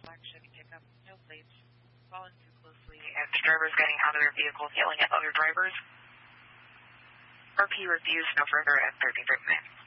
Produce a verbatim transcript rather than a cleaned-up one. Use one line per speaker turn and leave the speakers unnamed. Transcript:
black Chevy pickup, no plates, following too closely, and the drivers getting out of their vehicles yelling at other drivers. R P reviews no further at thirty-third minute.